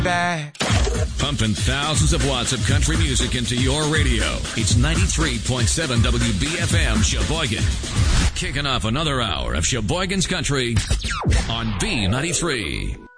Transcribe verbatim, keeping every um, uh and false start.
back. Pumping thousands of watts of country music into your radio. It's ninety-three point seven W B F M Sheboygan. Kicking off another hour of Sheboygan's Country on B ninety-three.